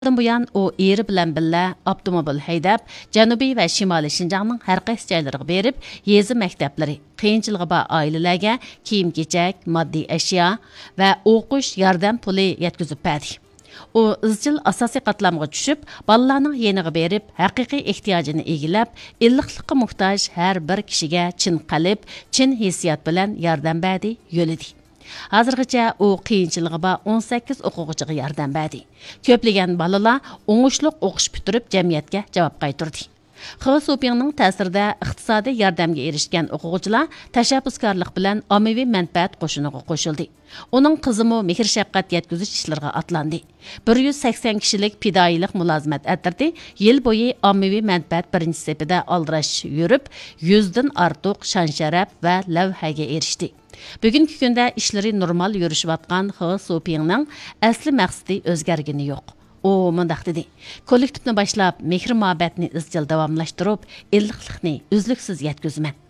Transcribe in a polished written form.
buyan o eri bilan billa avtomobil haydab Janubiy va Shimoliy Shinjongning har qaysi joylariga berib, yezi maktablari, qiyinchiligi bor oilalarga kiyim-kechak, moddiy ashyo va o'qish yordam puli yetkazib berdi. U izchil asosiy qatlamga tushib, bolalarning yeniga berib, haqiqiy ehtiyojini egilab, illiqlikqa muhtoj har bir kishiga chin qalb, chin hissiyat bilan yordam berdi, yo'lidi. Hozirgacha u qiyinchiligi bor 18 o'quvchiga yordam berdi. Ko'plagan bolalar o'ngishliq o'qish bitirib jamiyatga javob qaytardi. Xitoy Supingning ta'sirida iqtisodiy yordamga erishgan o'quvchilar tashabbuskorlik bilan ommaviy manfaat qo'shiniga qo'shildi. Uning qizimi mehr shafqat yetkazish ishlariga atlandi. 180 kishilik fidoyilik mulozimat atirdi. Yil bo'yi ommaviy manfaat birinchi sepida aldirash yurib, 100 dan ortiq shon-sharaf va lavhaga erishdi. Bugungi kunda ishlari normal yurishayotgan Xitoy Supingning asli maqsadi o'zgargani yo'q. O mundaq dedi. Kollektivni boshlab, mehr-muhabbatni izchil davomlashtirib, illiqlikni uzluksiz yetkazman.